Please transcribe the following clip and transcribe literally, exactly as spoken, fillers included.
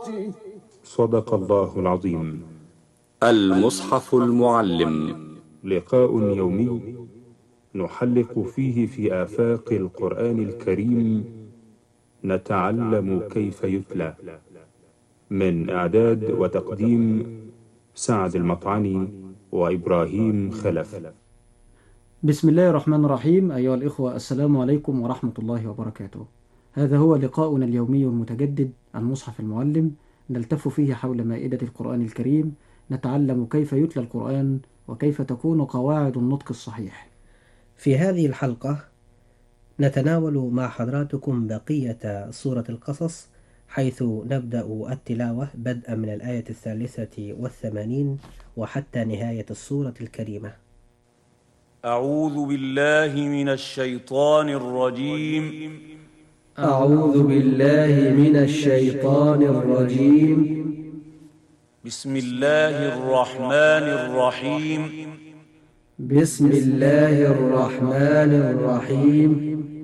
صدق الله العظيم. المصحف المعلم، لقاء يومي نحلق فيه في آفاق القرآن الكريم، نتعلم كيف يتلى. من إعداد وتقديم سعد المطعني وإبراهيم خلف. بسم الله الرحمن الرحيم. أيها الإخوة، السلام عليكم ورحمة الله وبركاته. هذا هو لقاؤنا اليومي المتجدد، المصحف المعلم، نلتف فيه حول مائدة القرآن الكريم، نتعلم كيف يتلى القرآن وكيف تكون قواعد النطق الصحيح. في هذه الحلقة نتناول مع حضراتكم بقية سورة القصص، حيث نبدأ التلاوة بدءا من الآية الثالثة والثمانين وحتى نهاية السورة الكريمة. أعوذ بالله من الشيطان الرجيم. أعوذ بالله من الشيطان الرجيم. بسم الله الرحمن الرحيم. بسم الله الرحمن الرحيم.